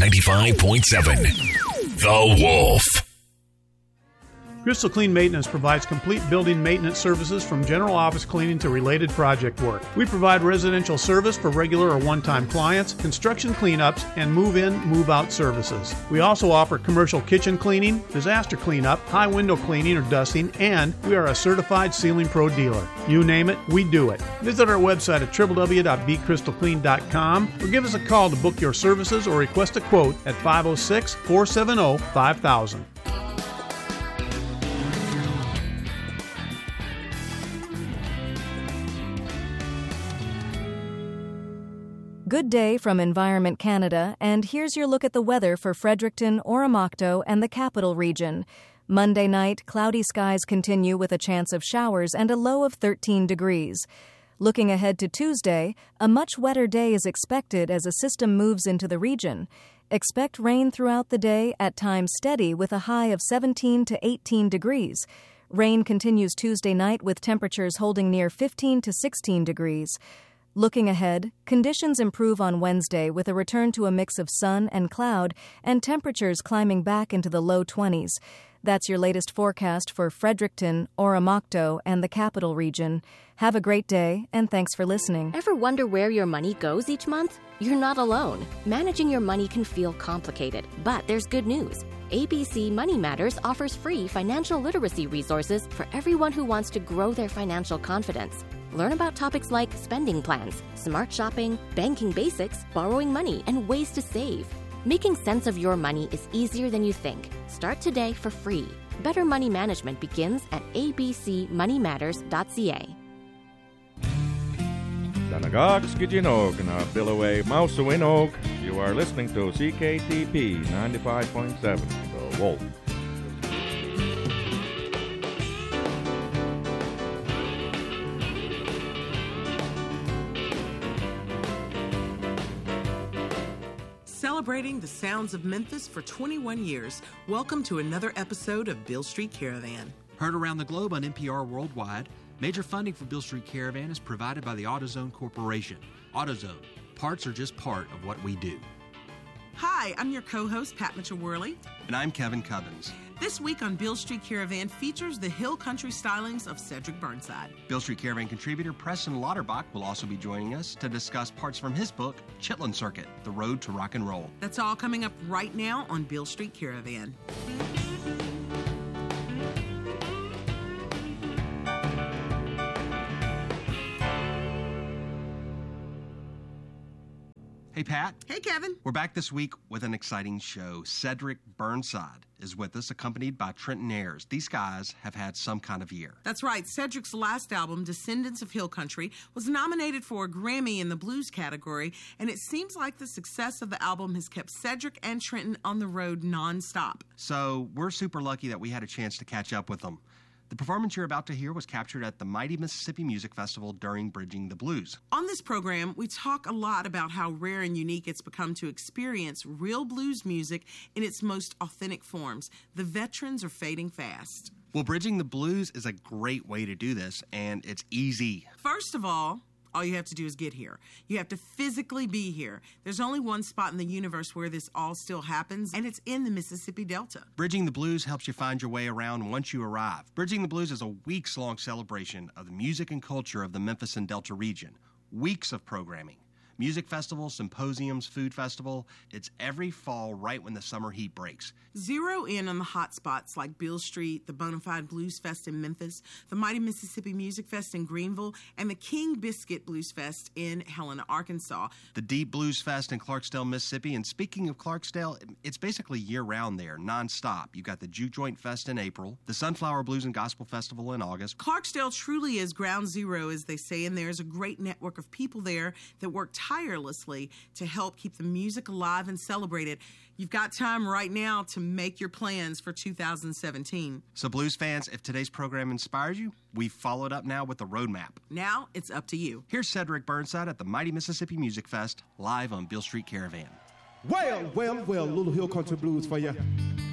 95.7. The Wolf. Crystal Clean Maintenance provides complete building maintenance services from general office cleaning to related project work. We provide residential service for regular or one-time clients, construction cleanups, and move-in, move-out services. We also offer commercial kitchen cleaning, disaster cleanup, high window cleaning or dusting, and we are a certified Ceiling Pro dealer. You name it, we do it. Visit our website at www.bcrystalclean.com or give us a call to book your services or request a quote at 506-470-5000. Good day from Environment Canada, and here's your look at the weather for Fredericton, Oromocto, and the Capital Region. Monday night, cloudy skies continue with a chance of showers and a low of 13 degrees. Looking ahead to Tuesday, a much wetter day is expected as a system moves into the region. Expect rain throughout the day, at times steady, with a high of 17 to 18 degrees. Rain continues Tuesday night with temperatures holding near 15 to 16 degrees. Looking ahead, conditions improve on Wednesday with a return to a mix of sun and cloud and temperatures climbing back into the low 20s. That's your latest forecast for Fredericton, Oromocto, and the Capital Region. Have a great day, and thanks for listening. Ever wonder where your money goes each month? You're not alone. Managing your money can feel complicated, but there's good news. ABC Money Matters offers free financial literacy resources for everyone who wants to grow their financial confidence. Learn about topics like spending plans, smart shopping, banking basics, borrowing money, and ways to save. Making sense of your money is easier than you think. Start today for free. Better money management begins at abcmoneymatters.ca. Danagaks Gijinog na Billaway Mausuinog. You are listening to CKTP 95.7, The Wolf. Celebrating the sounds of Memphis for 21 years, welcome to another episode of Beale Street Caravan. Heard around the globe on NPR Worldwide, major funding for Beale Street Caravan is provided by the AutoZone Corporation. AutoZone, parts are just part of what we do. Hi, I'm your co-host, Pat Mitchell-Worley. And I'm Kevin Cubbins. This week on Beale Street Caravan features the Hill Country stylings of Cedric Burnside. Beale Street Caravan contributor Preston Lauterbach will also be joining us to discuss parts from his book, Chitlin Circuit, The Road to Rock and Roll. That's all coming up right now on Beale Street Caravan. Hey, Pat. Hey, Kevin. We're back this week with an exciting show. Cedric Burnside is with us, accompanied by Trenton Ayers. These guys have had some kind of year. That's right. Cedric's last album, Descendants of Hill Country, was nominated for a Grammy in the blues category, and it seems like the success of the album has kept Cedric and Trenton on the road nonstop. So we're super lucky that we had a chance to catch up with them. The performance you're about to hear was captured at the Mighty Mississippi Music Festival during Bridging the Blues. On this program, we talk a lot about how rare and unique it's become to experience real blues music in its most authentic forms. The veterans are fading fast. Well, Bridging the Blues is a great way to do this, and it's easy. First of all you have to do is get here. You have to physically be here. There's only one spot in the universe where this all still happens, and it's in the Mississippi Delta. Bridging the Blues helps you find your way around once you arrive. Bridging the Blues is a weeks-long celebration of the music and culture of the Memphis and Delta region. Weeks of programming. Music festivals, symposiums, food festival. It's every fall right when the summer heat breaks. Zero in on the hot spots like Beale Street, the Bonafide Blues Fest in Memphis, the Mighty Mississippi Music Fest in Greenville, and the King Biscuit Blues Fest in Helena, Arkansas. The Deep Blues Fest in Clarksdale, Mississippi. And speaking of Clarksdale, it's basically year-round there, nonstop. You've got the Juke Joint Fest in April, the Sunflower Blues and Gospel Festival in August. Clarksdale truly is ground zero, as they say, and there's a great network of people there that work tirelessly to help keep the music alive and celebrated. You've got time right now to make your plans for 2017. So blues fans, if today's program inspires you, we've followed up now with the roadmap. Now it's up to you. Here's Cedric Burnside at the Mighty Mississippi Music Fest, live on Beale Street Caravan. Well, Little Hill Country Blues for you.